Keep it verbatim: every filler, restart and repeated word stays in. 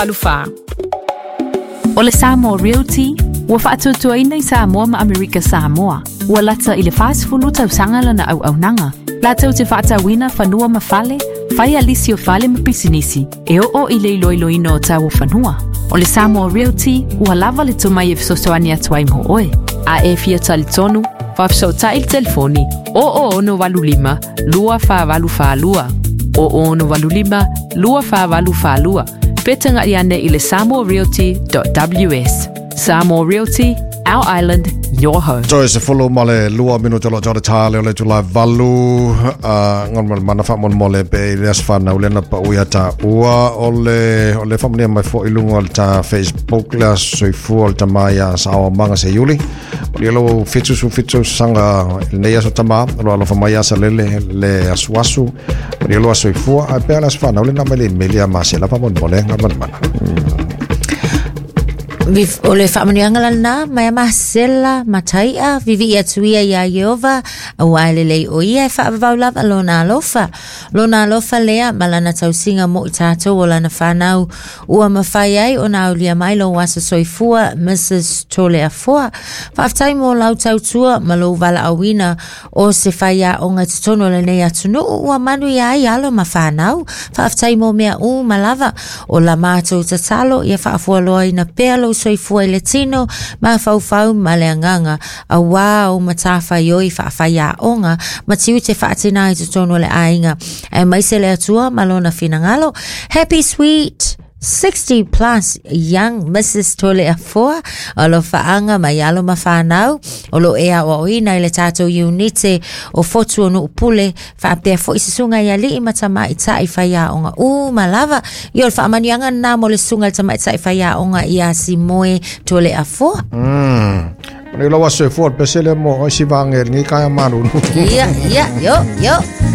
Alufa. O le Samoa Realty, ua whaatutuaina i Samoa ma Amerika Samoa. Ua lata i le whaasifulu tausanga lana au au nanga. Lata te whaatawina whanua ma fale, whai alisi o fale ma pisinisi, e o o i le iloiloina o tau whanua. O le Samoa Realty, ua lava le tumai e fisosoani atuai mo oe. A e fia tali tonu, whafsota il telefoni, o o ono walulima, lua wha walu wha lua. O o ono walulima, lua wha walu wha lua. Petanga iane i le samoa realty dot w s. Samoa Realty, our island, your home. So se follow male lua minuto lo jore tale ole July valu ngon mal mana fa mon mole be les fana ole na pa uata ua ole ole famnia mai fo ilungo ta Facebook la so fu al tamaya sa manga se yuli. Lo fitu su fitu sanga nei aso tama lo lo famaya sa lele le aswasu. Lo aso fu a pe las fana ole na mele melia masela pa mon mole ngon mana. Viv ole whamanianga lana, mai masela, mataia, vivi atuia ia Yehova, a waile lei o ia e whaavavau lava lona alofa. Lona alofa lea, malana tausinga mo i tātou o lana whanau, ua mawhai ai o na aulia mailo wasa soifua, Missus Tole Afoa. Whaaftai mo lau tautua, malo wala awina, o se whaia o ngai tutono le nei atunu, ua manu ia ai alo ma whanau. Whaaftai mo mea u malava, o la mātou tatalo, ia whaafua loa ina pealo, soifua i le tino, ma faufau ma le anganga, a wā o matafa ioi whaafai a onga, ma tiu te whaatina i tutono le ainga. E maise le atua, malona finangalo. Happy sweet sixty plus young Missus Tole Afoa, o lo whaanga mai alo ma whanau, o lo ea o ina i le tātou unite o fotu o nu upule, whaapea fo i sisunga i ali i matama i ta i whaia onga. U malava, i o le whaamanianga nā mo le sunga i tama i ta i whaia onga i a si moe Tole Afoa. Mm. Ni lo waso e fort, pesele mo o si vangel, ni kaya manu. Ia, ia, yo, yo.